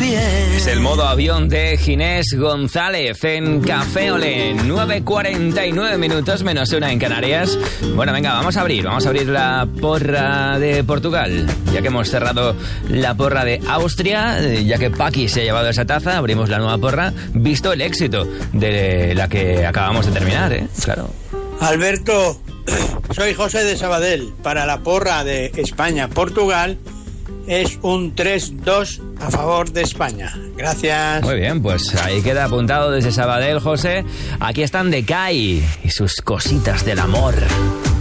Es el modo avión de Ginés González en Café Olé. 9:49 minutos menos una en Canarias. Bueno, venga, vamos a abrir la porra de Portugal. Ya que hemos cerrado la porra de Austria, ya que Paqui se ha llevado esa taza, abrimos la nueva porra, visto el éxito de la que acabamos de terminar, ¿eh? Claro. Alberto, soy José de Sabadell. Para la porra de España-Portugal es un 3-2 a favor de España. Gracias. Muy bien, pues ahí queda apuntado desde Sabadell, José. Aquí están Decay y sus cositas del amor.